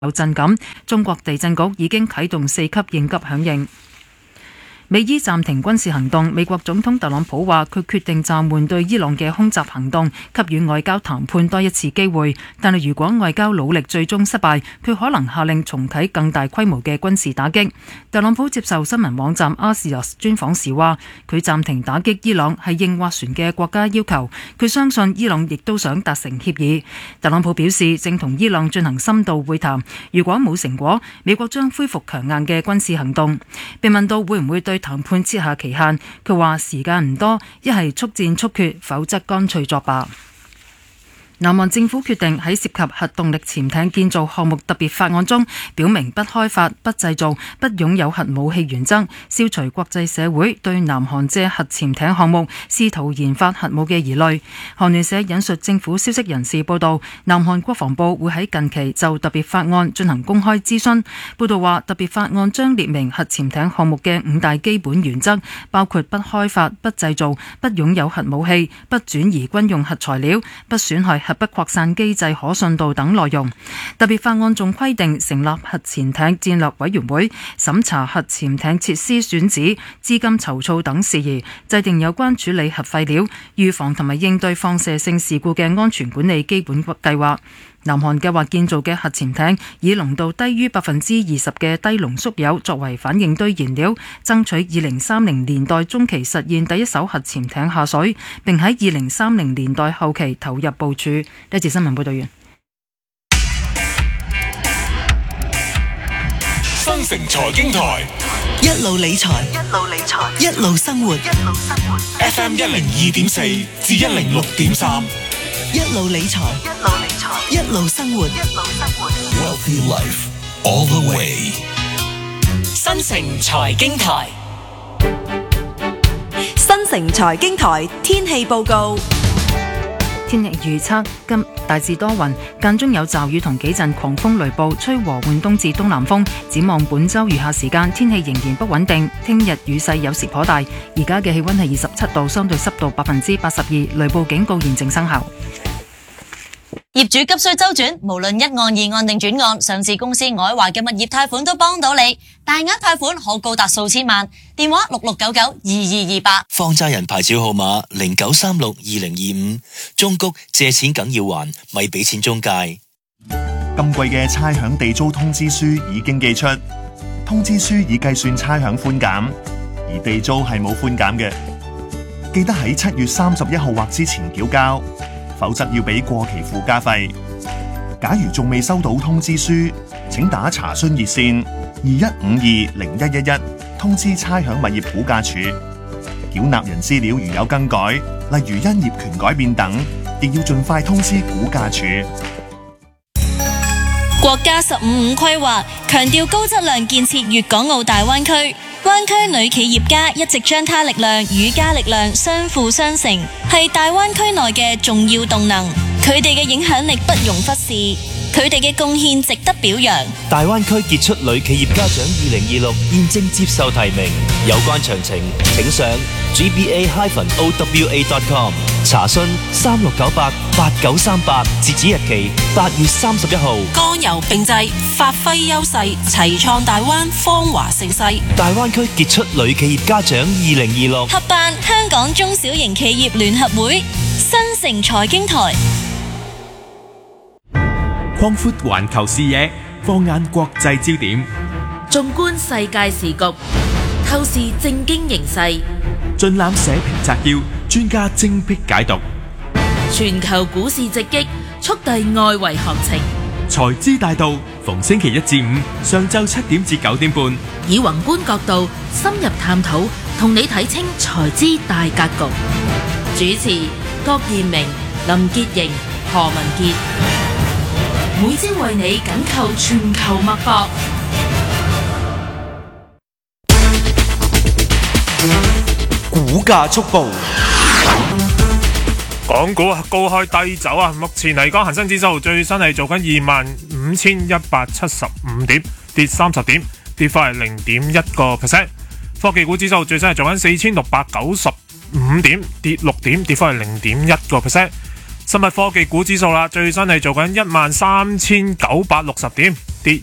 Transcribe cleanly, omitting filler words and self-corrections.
有震感。中國地震局已經啟動4級應急響應。美伊暫停軍事行動，美國總統特朗普話佢決定暫緩對伊朗嘅空襲行動，給予外交談判多一次機會。但係如果外交努力最終失敗，佢可能下令重啟更大規模嘅軍事打擊。特朗普接受新聞網站 Axios 專訪時話，佢暫停打擊伊朗係應斡旋嘅國家要求，佢相信伊朗亦都想達成協議。特朗普表示正同伊朗進行深度會談，如果冇成果，美國將恢復強硬嘅軍事行動。被問到會唔會對談判設下期限，佢話時間唔多，一係速戰速決，否則乾脆作罷。南韓政府決定喺涉及核動力潛艇建造項目特別法案中，表明不開發、不製造、不擁有核武器原則，消除國際社會對南韓借核潛艇項目試圖研發核武嘅疑慮。韓聯社引述政府消息人士報道，南韓國防部會喺近期就特別法案進行公開諮詢。報道話，特別法案將列明核潛艇項目嘅5大基本原則，包括不開發、不製造、不擁有核武器、不轉移軍用核材料、不損害核不擴散機制可信度等內容。特別法案仲規定成立核潛艇戰略委員會，審查核潛艇設施選址、資金籌措等事宜，制定有關處理核廢料、預防同埋應對放射性事故嘅安全管理基本計劃。南韓計劃建造嘅核潛艇以濃度低於20%嘅低濃縮鈾作為反應堆燃料，爭取2030年代中期實現第一艘核潛艇下水，並喺2030年代後期投入部署。呢節新聞報道完。 新城財經台一路理財，一路生活。 FM 102.4至106.3， 一路理財，一路生活。 Wealthy Life all the way。 新城財經台， 新城財經台天氣報告。 天氣預測，今大致多雲，間中有驟雨同幾陣狂風雷暴，吹和緩東至東南風。展望本週餘下時間，天氣仍然不穩定。聽日雨勢有時頗大。而家嘅氣溫係27度，相對濕度82%，雷暴警告現正生效。 業主急需周轉，無論一案、二案定轉案，上市公司愛華嘅物業貸款都幫到你，大額貸款可高達數千萬。電話66992228。 放債人牌照號碼09362025。中谷借錢梗要還，咪俾錢中介。 今季嘅差餉地租通知書已經寄出，通知書已計算差餉寬減，而地租係冇寬減嘅。記得喺7月31號或之前繳交，否則要俾過期附加費。假如仲未收到通知書，請打查詢熱線21520111通知差餉物業估價署。繳納人資料如有更改，例如因業權改變等，亦要盡快通知估價署。 國家15+5規劃強調高質量建設粵港澳大灣區，灣區女企業家一直將她力量與家力量相輔相成，係大灣區內嘅重要動能。佢哋嘅影響力不容忽視，佢哋嘅貢獻值得表揚。 大灣區傑出女企業家獎2026現正接受提名，有關詳情請上 gba-owa.com 查詢36988938，截止日期8月31號。 剛柔並濟，發揮優勢，齊創大灣芳華盛世。 大灣區傑出女企業家獎2026 合辦香港中小型企業聯合會，新城財經台。 擴闊環球視野，放眼國際焦點， 縱觀世界時局，透視政經形勢， 盡覽社評摘要，專家精闢解讀。 全球股市直擊，速遞外圍行情。 財資大道，逢星期1至5上晝7點至9點半， 以宏觀角度深入探討，同你睇清財資大格局。主持：郭彥明、林潔瑩、何文傑。每朝為你緊扣全球脈搏。 股價速報。 港股高開低走啊！目前嚟講，恒生指數最新係做緊25,175點，跌30點，跌幅係0.1%。科技股指數最新係做緊4,695點，跌6點，跌幅係0.1%。生物科技股指數啦，最新係做緊13,960點，